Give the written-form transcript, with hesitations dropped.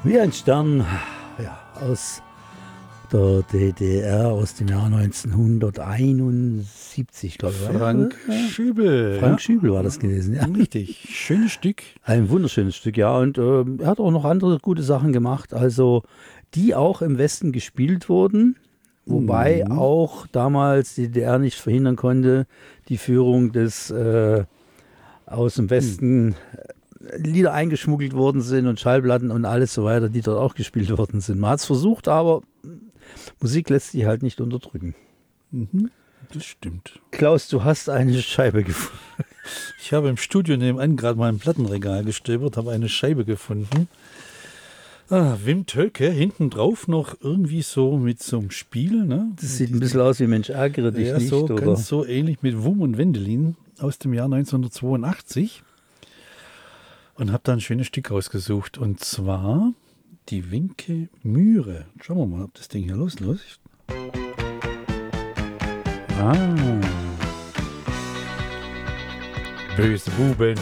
Wie ein Stern, ja, aus der DDR, aus dem Jahr 1971, glaube ich. Frank Schübel. Frank Schübel war das gewesen, ja. Richtig, schönes Stück. Ein wunderschönes Stück, ja. Und er hat auch noch andere gute Sachen gemacht, also die auch im Westen gespielt wurden. Wobei auch damals die DDR nicht verhindern konnte, die Führung des aus dem Westen Lieder eingeschmuggelt worden sind und Schallplatten und alles so weiter, die dort auch gespielt worden sind. Man hat es versucht, aber Musik lässt sich halt nicht unterdrücken. Das stimmt. Klaus, du hast eine Scheibe gefunden. Ich habe im Studio nebenan gerade mal im Plattenregal gestöbert, habe eine Scheibe gefunden. Wim Tölke, hinten drauf noch irgendwie so mit so einem Spiel. Ne? Das sieht ein bisschen aus wie Mensch, ärgere dich nicht, so, oder? ganz so ähnlich mit Wum und Wendelin aus dem Jahr 1982. Und habe da ein schönes Stück rausgesucht. Und zwar die Winke Mühre. Schauen wir mal, ob das Ding hier losläuft. Böse Buben